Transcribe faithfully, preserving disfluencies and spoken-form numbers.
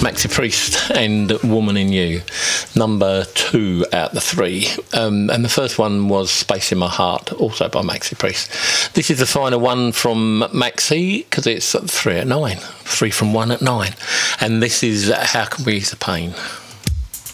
Maxi Priest and Woman in You, number two out the three. Um, and the first one was Space in My Heart, also by Maxi Priest. This is the final one from Maxi, because it's three at nine, three from one at nine. And this is How Can We Ease the Pain.